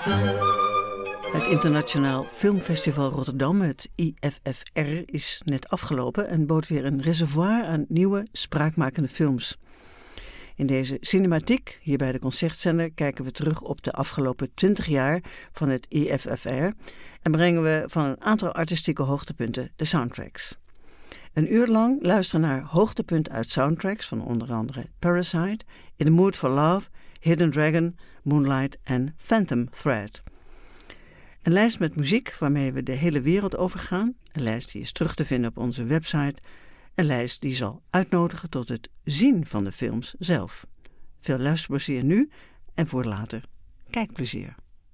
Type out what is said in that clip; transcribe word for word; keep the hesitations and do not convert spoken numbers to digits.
Het Internationaal Filmfestival Rotterdam, het I F F R, is net afgelopen en bood weer een reservoir aan nieuwe, spraakmakende films. In deze cinematiek, hier bij de Concertzender, kijken we terug op de afgelopen twintig jaar van het I F F R en brengen we van een aantal artistieke hoogtepunten de soundtracks. Een uur lang luisteren naar hoogtepunten uit soundtracks van onder andere Parasite, In the Mood for Love, Hidden Dragon, Moonlight en Phantom Thread. Een lijst met muziek waarmee we de hele wereld overgaan. Een lijst die is terug te vinden op onze website. Een lijst die zal uitnodigen tot het zien van de films zelf. Veel luisterplezier nu en voor later kijkplezier.